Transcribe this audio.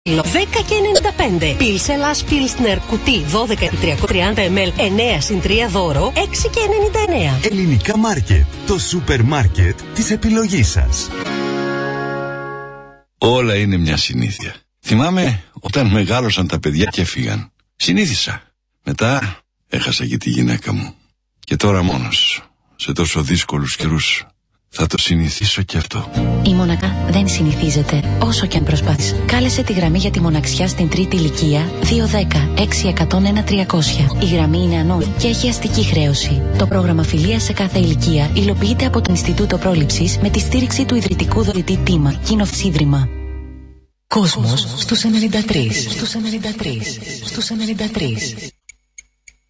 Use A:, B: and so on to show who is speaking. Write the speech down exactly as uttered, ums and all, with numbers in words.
A: δέκα και ενενήντα πέντε. Πίλσε Λας Πίλσνερ κουτί δώδεκα και τριακόσια τριάντα μιλιλίτρα εννέα συν τρία δώρο έξι και ενενήντα εννέα.
B: Ελληνικά Μάρκετ. Το σούπερ μάρκετ της επιλογής σας.
C: Όλα είναι μια συνήθεια. Θυμάμαι όταν μεγάλωσαν τα παιδιά και έφυγαν. Συνήθισα. Μετά έχασα και τη γυναίκα μου. Και τώρα μόνος, σε τόσο δύσκολους καιρούς, θα το συνηθίσω και αυτό.
D: Η μοναξιά δεν συνηθίζεται, όσο και αν προσπάθεις. Κάλεσε τη γραμμή για τη μοναξιά στην τρίτη ηλικία δύο δέκα έξι εκατόν ένα τριακόσια. Η γραμμή είναι ανώνυμη και έχει αστική χρέωση. Το πρόγραμμα φιλίας σε κάθε ηλικία υλοποιείται από το Ινστιτούτο Πρόληψης με τη στήριξη του ιδρυτικού δωρητή Τίμα, Κοινοφς Ίδρυμα.
E: Κόσμος στους ενενήντα τρία. Στους ενενήντα τρία. Στους ενενήντα τρία.